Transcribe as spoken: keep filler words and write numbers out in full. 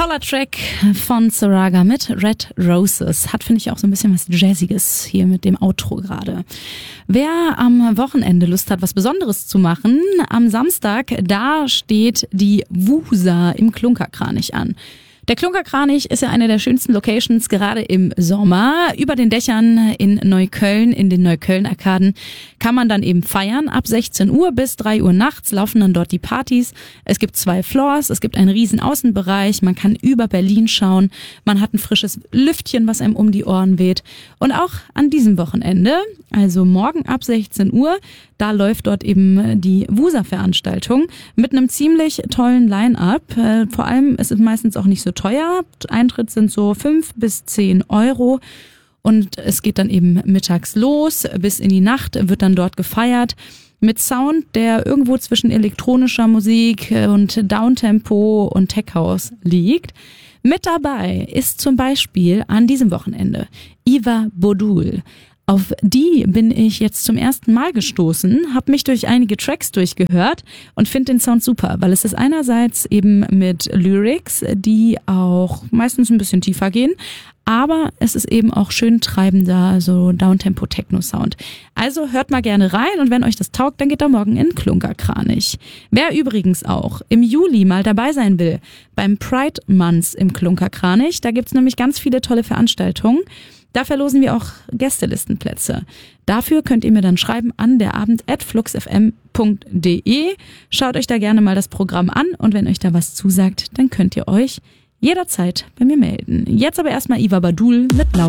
Toller Track von Saraga mit Red Roses. Hat, finde ich, auch so ein bisschen was Jazziges hier mit dem Outro gerade. Wer am Wochenende Lust hat, was Besonderes zu machen, am Samstag, da steht die Wusa im Klunkerkranich an. Der Klunkerkranich ist ja eine der schönsten Locations, gerade im Sommer. Über den Dächern in Neukölln, in den Neukölln-Arkaden, kann man dann eben feiern. Ab sechzehn Uhr bis drei Uhr nachts laufen dann dort die Partys. Es gibt zwei Floors, es gibt einen riesen Außenbereich, man kann über Berlin schauen. Man hat ein frisches Lüftchen, was einem um die Ohren weht. Und auch an diesem Wochenende, also morgen ab sechzehn Uhr, da läuft dort eben die Wusa-Veranstaltung mit einem ziemlich tollen Line-Up. Vor allem ist es meistens auch nicht so teuer. Eintritt sind so fünf bis zehn Euro. Und es geht dann eben mittags los. Bis in die Nacht wird dann dort gefeiert. Mit Sound, der irgendwo zwischen elektronischer Musik und Downtempo und Tech House liegt. Mit dabei ist zum Beispiel an diesem Wochenende Iva Bodul. Auf die bin ich jetzt zum ersten Mal gestoßen, habe mich durch einige Tracks durchgehört und finde den Sound super, weil es ist einerseits eben mit Lyrics, die auch meistens ein bisschen tiefer gehen, aber es ist eben auch schön treibender, so Downtempo-Techno-Sound. Also hört mal gerne rein und wenn euch das taugt, dann geht da morgen in Klunkerkranich. Wer übrigens auch im Juli mal dabei sein will, beim Pride Month im Klunkerkranich, da gibt's nämlich ganz viele tolle Veranstaltungen. Da verlosen wir auch Gästelistenplätze. Dafür könnt ihr mir dann schreiben an derabend at fluxfm punkt de. Schaut euch da gerne mal das Programm an und wenn euch da was zusagt, dann könnt ihr euch jederzeit bei mir melden. Jetzt aber erstmal Iva Bodul mit Laut.